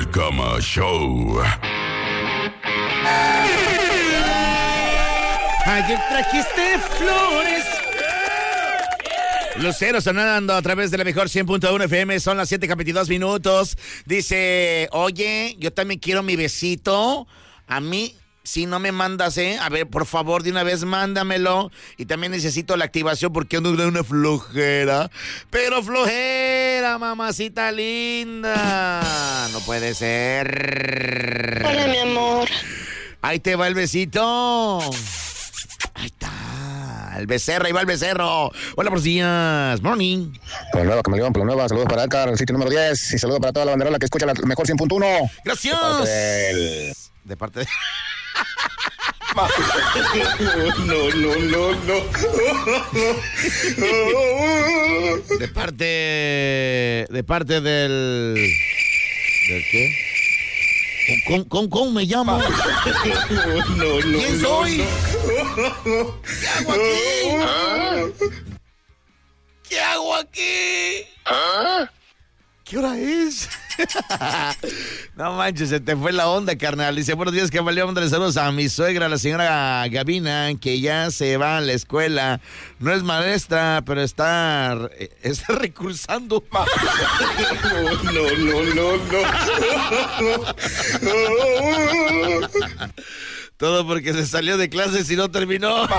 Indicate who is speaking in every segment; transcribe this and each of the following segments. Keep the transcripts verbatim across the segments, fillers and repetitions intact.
Speaker 1: El Cama Show.
Speaker 2: Ayer trajiste flores. Lucero sonando a través de la mejor cien punto uno F M. Son las siete con veintidós minutos. Dice, oye, yo también quiero mi besito. A mí, si no me mandas, ¿eh? A ver, por favor, de una vez mándamelo. Y también necesito la activación porque ando de una flojera. Pero flojera, mamacita linda. No puede ser.
Speaker 3: Hola, mi amor.
Speaker 2: Ahí te va el besito. Ahí está. El becerro, ahí va el becerro. Hola, buenos días. Morning.
Speaker 4: Por nueva, Camaleón, por nueva. Saludos para Edgar, el sitio número diez. Y saludos para toda la banderola que escucha la mejor cien punto uno.
Speaker 2: Gracias.
Speaker 4: De parte del...
Speaker 2: De parte de...
Speaker 5: No, no, no, no.
Speaker 2: De parte... De parte del... ¿Del qué? ¿Cómo, cómo, cómo me llamo?
Speaker 5: No, no,
Speaker 2: ¿Quién
Speaker 5: no,
Speaker 2: soy?
Speaker 5: no.
Speaker 2: ¿Qué hago aquí? ¿Qué hago aquí? ¿Qué hora es? No manches, se te fue la onda, carnal. Dice, buenos días, Camaleón. Mándale saludos a mi suegra, la señora Gavina, que ya se va a la escuela. No es maestra, pero está, está recursando.
Speaker 5: No, no, no, no.
Speaker 2: Todo porque se salió de clases y no terminó.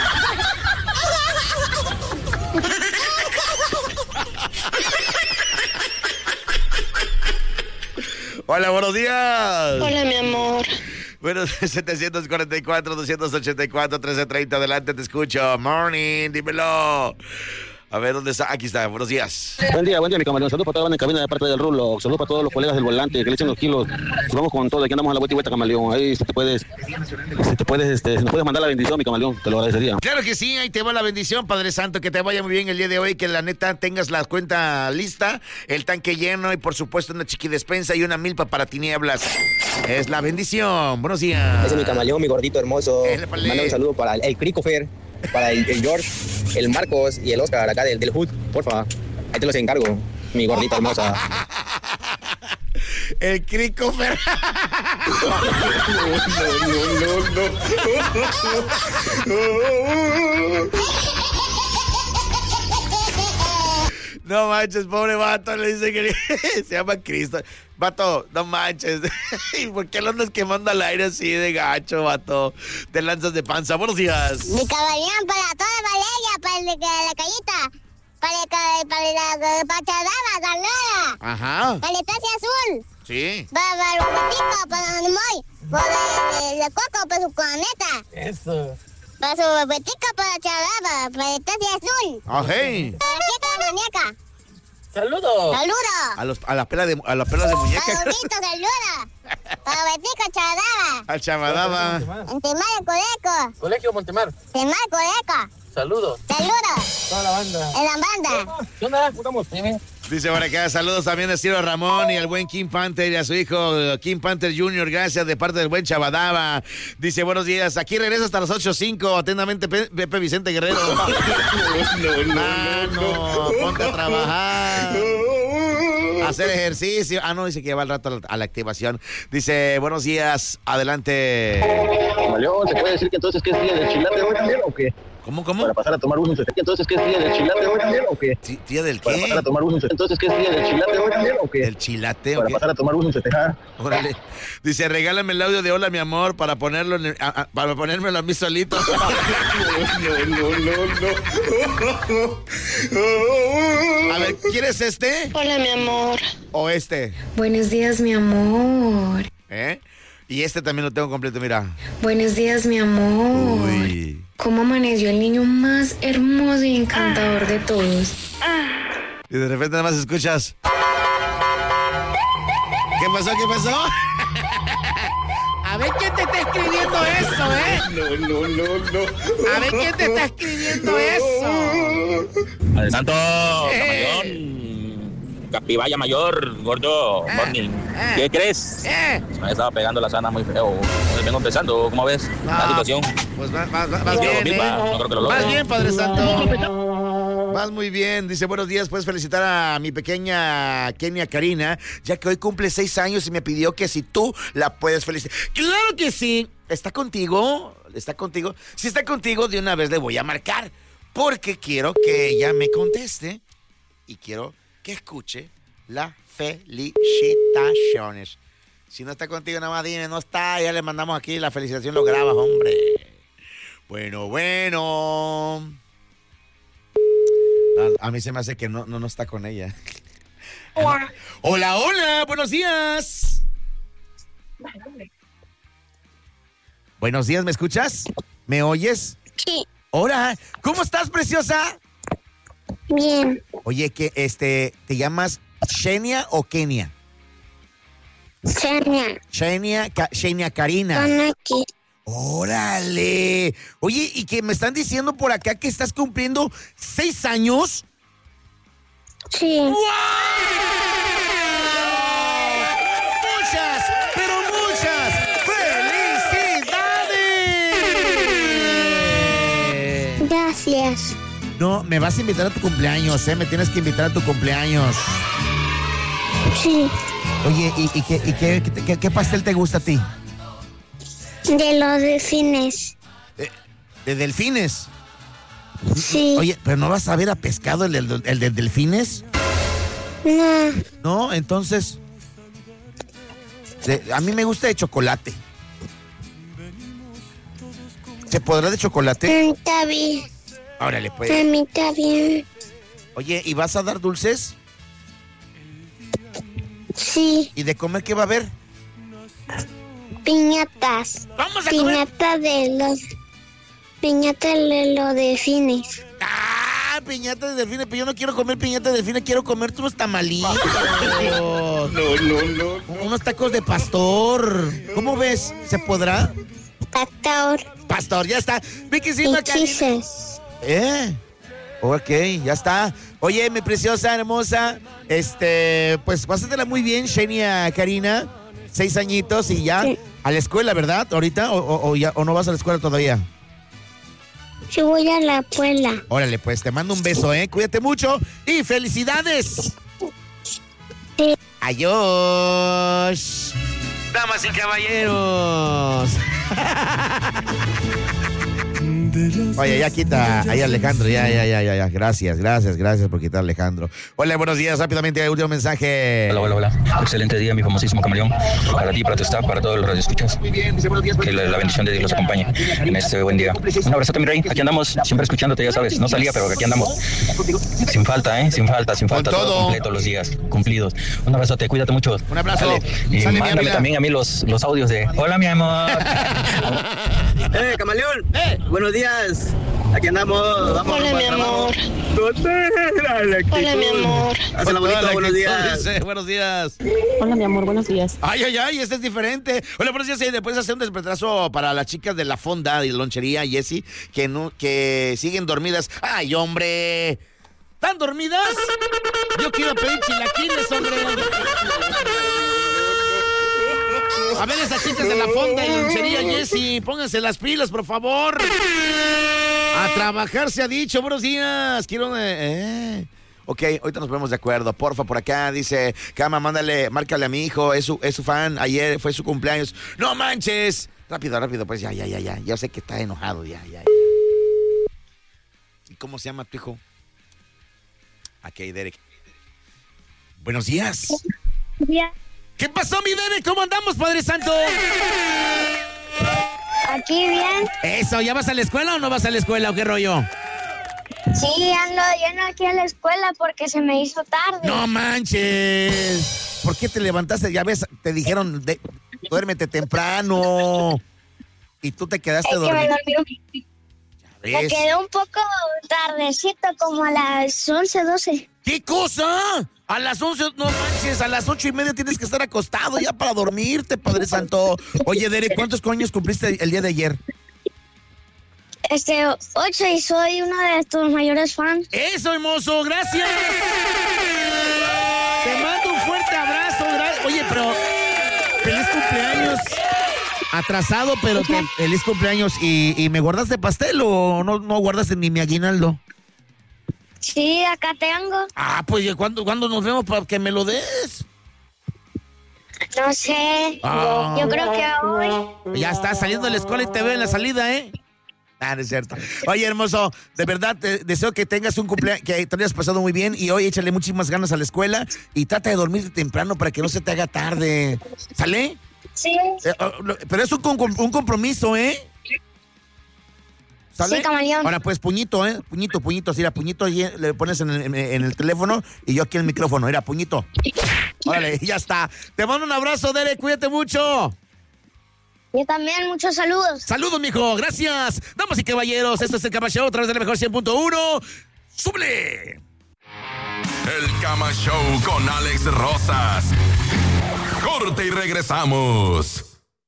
Speaker 2: Hola, buenos días.
Speaker 3: Hola, mi amor.
Speaker 2: Bueno, setecientos cuarenta y cuatro, doscientos ochenta y cuatro, trece treinta, adelante, te escucho. Morning, dímelo. A ver, ¿dónde está? Aquí está, buenos días.
Speaker 4: Buen día, buen día, mi Camaleón. Saludos para toda la banda en cabina de parte del Rulo. Saludos para todos los colegas del volante que le echen los kilos. Nos vamos con todo, aquí andamos a la vuelta y vuelta, Camaleón. Ahí si te puedes, si te puedes, este, si nos puedes mandar la bendición, mi Camaleón, te lo agradecería.
Speaker 2: Claro que sí, ahí te va la bendición, Padre Santo, que te vaya muy bien el día de hoy, que la neta tengas la cuenta lista, el tanque lleno y por supuesto una chiquidespensa y una milpa para tinieblas. Es la bendición. Buenos días.
Speaker 6: Ese es mi Camaleón, mi gordito hermoso.
Speaker 2: Eh,
Speaker 6: Manda un saludo para el, el Cricofer, para el, el George, el Marcos y el Oscar acá del, del Hood, porfa. Ahí te los encargo, mi gordita hermosa.
Speaker 2: El Cricofer.
Speaker 5: No, no, no, no.
Speaker 2: No manches, pobre vato, le dice que se llama Cristo. Vato, no manches. ¿Y por qué lo andas quemando al aire así de gacho, vato? Te lanzas de panza. Buenos días.
Speaker 7: Mi Camaleón para toda Valeria, para el de la callita, para, el, para la Pachadama, Salvador.
Speaker 2: Ajá.
Speaker 7: Para el Taxi Azul.
Speaker 2: Sí.
Speaker 7: Para, para el Botico, para el Moy. Para el, el Coco, para su planeta.
Speaker 8: Eso.
Speaker 7: Para su Botico, para Chalaba, para el Taxi Azul.
Speaker 2: Oh, hey.
Speaker 7: Para la Muñeca.
Speaker 8: ¡Saludos!
Speaker 7: ¡Saludos!
Speaker 2: A, los, a las pelas de, a las pelas de muñeca.
Speaker 7: Para Gordito, saluda. Para Botico, Chalaba.
Speaker 2: Al chamadaba.
Speaker 7: En Timar, el Coleco.
Speaker 8: Colegio Montemar.
Speaker 7: Timar, Coleco.
Speaker 8: Saludos.
Speaker 7: Saludos.
Speaker 8: Toda la banda.
Speaker 7: En la banda.
Speaker 8: ¿Qué onda? ¿Cómo estamos? Dime.
Speaker 2: Dice por acá, saludos también a Ciro Ramón y al buen Kim Panther y a su hijo Kim Panther junior Gracias de parte del buen Chabadaba. Dice, buenos días, aquí regresa hasta las ocho o cinco. Atentamente, Pe- Pepe Vicente Guerrero.
Speaker 5: No, no,
Speaker 2: Mano, ponte a trabajar. Hacer ejercicio. Ah, no, dice que va al rato a la, a la activación. Dice, buenos días, adelante.
Speaker 4: Camaleón, ¿se puede decir que entonces que es día del chilate hoy también o qué?
Speaker 2: ¿Cómo, cómo?
Speaker 4: Para pasar a tomar unos entonces que es día del chilate hoy también o qué?
Speaker 2: Sí, ¿tía del
Speaker 4: Para pasar a
Speaker 2: qué?
Speaker 4: tomar unos entonces que es día del chilate hoy también o qué?
Speaker 2: ¿Del chilate o
Speaker 4: Para
Speaker 2: qué?
Speaker 4: pasar a tomar unos festejar.
Speaker 2: Órale. Dice, regálame el audio de hola, mi amor, para ponerlo en el- a- a- para ponérmelo a mí solito.
Speaker 5: no, no, no, no.
Speaker 2: A ver, ¿quieres este
Speaker 3: Hola, mi amor.
Speaker 2: o este?
Speaker 9: Buenos días, mi amor.
Speaker 2: ¿Eh? Y este también lo tengo completo, mira.
Speaker 9: Buenos días, mi amor.
Speaker 2: Uy.
Speaker 9: ¿Cómo amaneció el niño más hermoso y encantador de todos?
Speaker 2: Y de repente nada más escuchas. ¿Qué pasó? ¿Qué pasó? A ver quién te está escribiendo eso, ¿eh?
Speaker 5: No, no, no, no.
Speaker 2: A ver quién te está escribiendo eso.
Speaker 10: Padre Santo,
Speaker 2: Eh.
Speaker 10: Camaleón, Capibaya Mayor, gordo,
Speaker 2: Eh.
Speaker 10: morning.
Speaker 2: Eh.
Speaker 10: ¿Qué crees?
Speaker 2: ¿Eh?
Speaker 10: Se me ha estado pegando la sana muy feo. Vengo empezando, ¿cómo ves la
Speaker 2: No,
Speaker 10: situación?
Speaker 2: Pues más, más, más
Speaker 10: Yo,
Speaker 2: bien,
Speaker 10: pipa,
Speaker 2: ¿eh?
Speaker 10: no creo que lo logre.
Speaker 2: Más bien, Padre Santo. Vas muy bien. Dice, buenos días, puedes felicitar a mi pequeña Kenia Karina, ya que hoy cumple seis años y me pidió que si tú la puedes felicitar. ¡Claro que sí! ¿Está contigo? ¿Está contigo? Si está contigo, de una vez le voy a marcar, porque quiero que ella me conteste y quiero que escuche las felicitaciones. Si no está contigo, nada más dime, no está, ya le mandamos aquí la felicitación, lo grabas, hombre. Bueno, bueno. A, a mí se me hace que no, no, no está con ella.
Speaker 7: Hola.
Speaker 2: Hola, hola, buenos días. Buenos días, ¿me escuchas? ¿Me oyes?
Speaker 7: Sí.
Speaker 2: Hola, ¿cómo estás, preciosa?
Speaker 7: Bien.
Speaker 2: Oye, que este, ¿te llamas Xenia o Kenia?
Speaker 7: Xenia.
Speaker 2: Xenia, Ka- Xenia Karina.
Speaker 7: Están aquí.
Speaker 2: Órale. Oye, y que me están diciendo por acá que estás cumpliendo seis años.
Speaker 7: Sí.
Speaker 2: ¡Wow! Muchas, pero muchas felicidades.
Speaker 7: Gracias.
Speaker 2: No, me vas a invitar a tu cumpleaños, ¿eh? Me tienes que invitar a tu cumpleaños.
Speaker 7: Sí.
Speaker 2: Oye, ¿y, y, qué, y qué, qué, qué pastel te gusta a ti?
Speaker 7: De los delfines.
Speaker 2: ¿De, de delfines?
Speaker 7: Sí.
Speaker 2: Oye, ¿pero no vas a ver a pescado el del el de delfines?
Speaker 7: No.
Speaker 2: No, entonces... de- a mí me gusta de chocolate. ¿Se podrá de chocolate?
Speaker 7: Está bien.
Speaker 2: Órale, pues.
Speaker 7: A mí está bien.
Speaker 2: Oye, ¿y vas a dar dulces?
Speaker 7: Sí.
Speaker 2: ¿Y de comer qué va a haber?
Speaker 7: Piñatas.
Speaker 2: Vamos a comer.
Speaker 7: Piñata de los... Piñata de los delfines.
Speaker 2: ¡Ah! Piñata de delfines, pero yo no quiero comer piñata de delfines, quiero comerte unos tamalitos.
Speaker 5: No, no, no.
Speaker 2: Unos tacos de pastor. ¿Cómo ves? ¿Se podrá?
Speaker 7: Pastor.
Speaker 2: Pastor, ya está. Vicky, sí,
Speaker 7: Y
Speaker 2: Maca-
Speaker 7: chistes.
Speaker 2: ¿Eh? Ok, ya está. Oye, mi preciosa, hermosa, este, pues pásatela muy bien, Xenia Karina, seis añitos y ya
Speaker 7: Sí.
Speaker 2: a la escuela, ¿verdad? ¿Ahorita o, o- o ya, o no vas a la escuela todavía?
Speaker 7: Sí voy a la escuela.
Speaker 2: Órale, pues te mando un beso, ¿eh? Cuídate mucho y felicidades.
Speaker 7: Sí.
Speaker 2: Adiós. Damas y caballeros. Oye, ya quita ahí Alejandro, ya, ya, ya, ya, ya. Gracias, gracias, gracias por quitar a Alejandro. Hola, buenos días, rápidamente, último mensaje.
Speaker 10: Hola, hola, hola. Excelente día, mi famosísimo camaleón. Para ti, para tu staff, para todos los radioescuchas. Que la, la bendición de Dios los acompañe en este buen día. Un abrazote, mi rey. Aquí andamos, siempre escuchándote, ya sabes. No salía, pero aquí andamos. Sin falta, ¿eh? Sin falta, sin falta.
Speaker 2: Con todo.
Speaker 10: Completo los días, cumplidos. Un abrazote, cuídate mucho.
Speaker 2: Un abrazo.
Speaker 10: Dale. Y
Speaker 2: Sale, mi
Speaker 10: mándame
Speaker 2: amiga.
Speaker 10: también a mí los, los audios de hola, mi amor.
Speaker 6: ¡Eh, camaleón!
Speaker 2: ¡Eh!
Speaker 6: Buenos días. Aquí andamos. Vamos
Speaker 3: Hola,
Speaker 6: para
Speaker 3: mi
Speaker 6: el trabajo.
Speaker 3: amor.
Speaker 6: Hola, la actitud.
Speaker 3: Hola, mi amor.
Speaker 6: Hazla bonito,
Speaker 2: Hola,
Speaker 6: buenos
Speaker 2: ¿qué
Speaker 6: días.
Speaker 2: dice? Buenos días.
Speaker 1: Hola, mi amor, buenos días.
Speaker 2: Ay, ay, ay, este es diferente. Hola, buenos días. ¿Le puedes hacer un despertazo para las chicas de la fonda de lonchería, Jessy, que no, que siguen dormidas? Ay, hombre. ¿Están dormidas? Yo quiero pedir chilaquiles, hombre. A ver, esas chicas de la fonda y lonchería, Jessy, pónganse las pilas, por favor. A trabajar se ha dicho. Buenos días. Quiero... Eh, eh. Ok, ahorita nos ponemos de acuerdo. Porfa, por acá dice, Cama, mándale, márcale a mi hijo, es su, es su fan, ayer fue su cumpleaños. ¡No manches! Rápido, rápido, pues ya, ya, ya, ya. Ya sé que está enojado, ya, ya, ya. ¿Y cómo se llama tu hijo? Ok, Derek. Buenos días.
Speaker 7: Bien.
Speaker 2: ¿Qué pasó, mi Derek? ¿Cómo andamos, Padre Santo?
Speaker 7: Aquí bien.
Speaker 2: Eso, ¿ya vas a la escuela o no vas a la escuela o qué rollo?
Speaker 7: Sí, ando lleno aquí a la escuela porque se me hizo tarde.
Speaker 2: ¡No manches! ¿Por qué te levantaste? Ya ves, te dijeron, de, duérmete temprano. Y tú te quedaste
Speaker 7: Es que me
Speaker 2: dormido.
Speaker 7: dormí. Me
Speaker 2: ¿Ves?
Speaker 7: quedé un poco tardecito, como a las once, doce.
Speaker 2: ¿Qué cosa? A las once, no manches, a las ocho y media tienes que estar acostado ya para dormirte, Padre Santo. Oye, Derek, ¿cuántos años cumpliste el día de ayer?
Speaker 7: Este, ocho, y soy uno de tus mayores fans.
Speaker 2: ¡Eso, hermoso! ¡Gracias! Te mando un fuerte abrazo. gra- Oye, pero feliz cumpleaños. Atrasado, pero te- feliz cumpleaños. ¿Y, y me guardaste pastel o no, no guardaste ni mi aguinaldo?
Speaker 7: Sí, acá tengo.
Speaker 2: Ah, pues ¿cuándo, ¿cuándo nos vemos para que me lo des?
Speaker 7: No sé.
Speaker 2: Ah.
Speaker 7: Yo creo que hoy.
Speaker 2: Ya estás saliendo de la escuela y te veo en la salida, ¿eh? Ah, no es cierto. Oye, hermoso, de verdad te deseo que tengas un cumpleaños, que te hayas pasado muy bien y hoy échale muchísimas ganas a la escuela y trata de dormirte temprano para que no se te haga tarde. ¿Sale?
Speaker 7: Sí.
Speaker 2: Eh, pero es un, un compromiso, ¿eh? ¿Sale?
Speaker 7: Sí, camaleón.
Speaker 2: Ahora pues, puñito, ¿eh? Puñito, puñito, así, era puñito, y le pones en el, en el teléfono y yo aquí en el micrófono, era puñito. Órale, ya está. Te mando un abrazo, Derek, cuídate mucho.
Speaker 7: Yo también, muchos saludos.
Speaker 2: Saludos, mijo, gracias. Damas y caballeros, esto es el Cama Show a través de la mejor cien punto uno. ¡Súbele!
Speaker 1: El Cama Show con Alex Rosas. Corte y regresamos.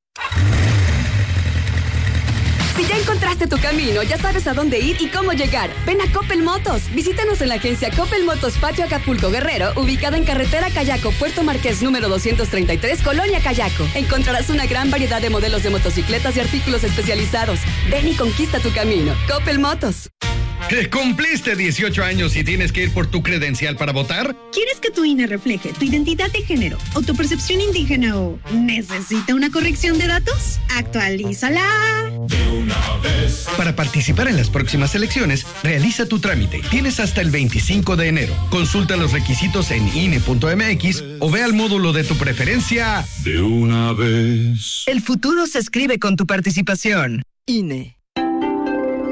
Speaker 11: Si ya encontraste tu camino, ya sabes a dónde ir y cómo llegar. Ven a Coppel Motos. Visítanos en la agencia Coppel Motos Patio Acapulco Guerrero, ubicada en carretera Cayaco, Puerto Marqués número doscientos treinta y tres, Colonia Cayaco. Encontrarás una gran variedad de modelos de motocicletas y artículos especializados. Ven y conquista tu camino. Coppel Motos.
Speaker 12: ¿Cumpliste dieciocho años y tienes que ir por tu credencial para votar?
Speaker 13: ¿Quieres que tu I N E refleje tu identidad de género o tu percepción indígena o necesita una corrección de datos? ¡Actualízala!
Speaker 12: De una vez. Para participar en las próximas elecciones, realiza tu trámite. Tienes hasta el veinticinco de enero. Consulta los requisitos en I N E punto M X o ve al módulo de tu preferencia.
Speaker 1: De una vez.
Speaker 14: El futuro se escribe con tu participación. I N E.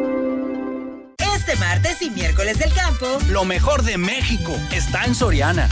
Speaker 15: Este martes y miércoles del campo,
Speaker 16: lo mejor de México está en Soriana.